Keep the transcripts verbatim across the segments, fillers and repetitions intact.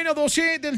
Bueno, doce del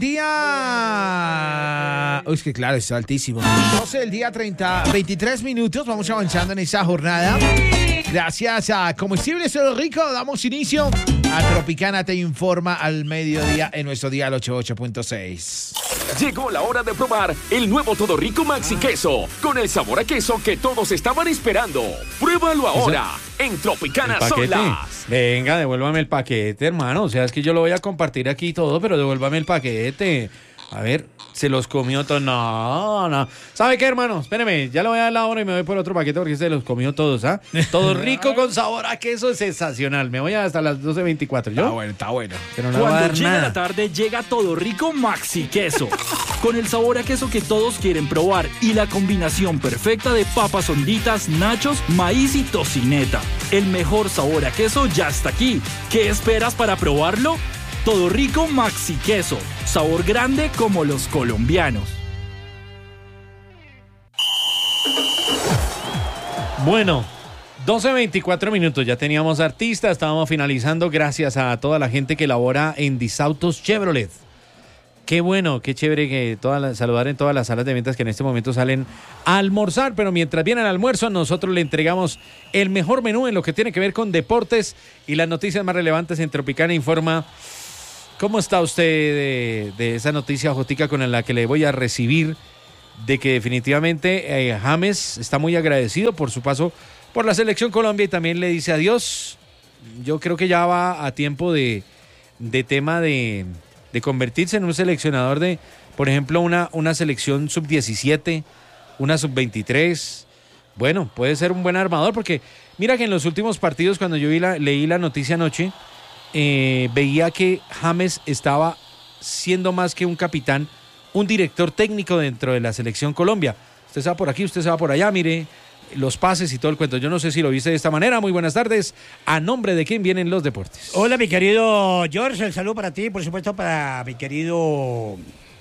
día. Uy, es que claro, está altísimo. doce del día, treinta, veintitrés minutos. Vamos avanzando en esa jornada. Gracias a Comestibles Todo Rico, damos inicio a Tropicana Te Informa al mediodía en nuestro dial ochenta y ocho punto seis. Llegó la hora de probar el nuevo Todo Rico Maxi Queso, con el sabor a queso que todos estaban esperando. Pruébalo ahora en Tropicana Solas. Venga, devuélvame el paquete, hermano. O sea, es que yo lo voy a compartir aquí todo, pero devuélvame el paquete. A ver, se los comió todo. No, no. ¿Sabe qué, hermano? Espéreme, ya le voy a dar la hora y me voy por otro paquete porque se los comió todos, ¿ah? ¿eh? Todo rico con sabor a queso, sensacional. Me voy hasta las doce veinticuatro. ¿Yo? Está bueno, está bueno. Pero no va a Cuando dar llega nada. la tarde, llega Todo Rico Maxi Queso. Con el sabor a queso que todos quieren probar y la combinación perfecta de papas honditas, nachos, maíz y tocineta. El mejor sabor a queso ya está aquí. ¿Qué esperas para probarlo? Todo Rico Maxi Queso. Sabor grande como los colombianos. Bueno, doce veinticuatro minutos, ya teníamos artistas, estábamos finalizando gracias a toda la gente que labora en Disautos Chevrolet. Qué bueno, qué chévere que todas las, saludar en todas las salas de ventas que en este momento salen a almorzar, pero mientras viene el almuerzo nosotros le entregamos el mejor menú en lo que tiene que ver con deportes y las noticias más relevantes en Tropicana Informa. ¿Cómo está usted de, de esa noticia, Jotica, con la que le voy a recibir? De que definitivamente eh, James está muy agradecido por su paso por la Selección Colombia y también le dice adiós. Yo creo que ya va a tiempo de, de tema de, de convertirse en un seleccionador de, por ejemplo, una, una selección sub diecisiete, una sub veintitrés. Bueno, puede ser un buen armador porque mira que en los últimos partidos, cuando yo vi la, leí la noticia anoche, eh, veía que James estaba siendo más que un capitán, un director técnico dentro de la Selección Colombia. Usted se va por aquí, usted se va por allá, mire los pases y todo el cuento. Yo no sé si lo viste de esta manera. Muy buenas tardes. ¿A nombre de quién vienen los deportes? Hola, mi querido George. El saludo para ti, por supuesto, para mi querido